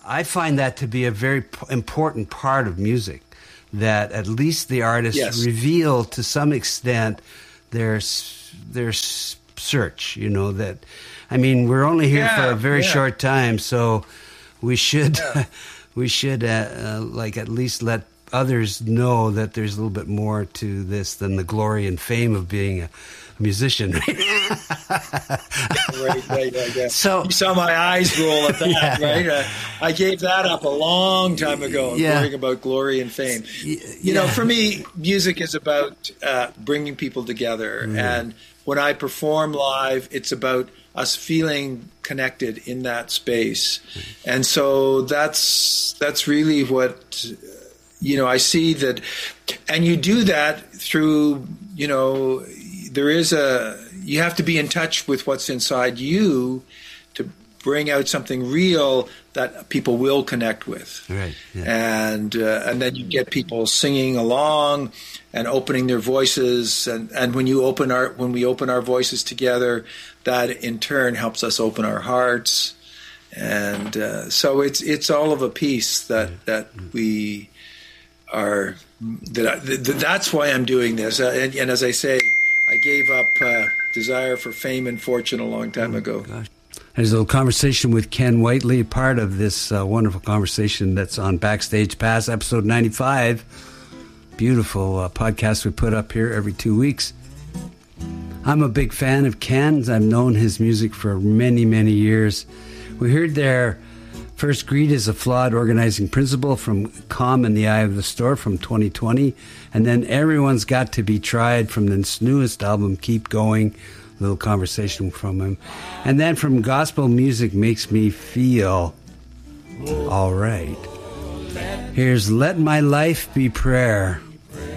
I find that to be a very important part of music, that at least the artists reveal to some extent their search, that, I mean, we're only here for a very short time, so we should, like at least let others know that there's a little bit more to this than the glory and fame of being a musician. Right. So you saw my eyes roll at that, right? I gave that up a long time ago, worrying about glory and fame. For me, music is about bringing people together. And when I perform live, it's about us feeling connected in that space. And so that's really what... I see that, and you do that through, you have to be in touch with what's inside you to bring out something real that people will connect with. Right. Yeah. And then you get people singing along and opening their voices. And when we open our voices together, that in turn helps us open our hearts. And so it's all of a piece that we... that's why I'm doing this. And as I say, I gave up desire for fame and fortune a long time ago. Gosh. There's a little conversation with Ken Whiteley, part of this wonderful conversation that's on Backstage Pass, episode 95. Beautiful podcast we put up here every 2 weeks. I'm a big fan of Ken's. I've known his music for many, many years. We heard there... First, Greed is a Flawed Organizing Principle from Calm in the Eye of the Storm from 2020. And then Everyone's Got to Be Tried from his newest album, Keep Going. A little conversation from him. And then from Gospel Music Makes Me Feel All Right. Here's Let My Life Be Prayer.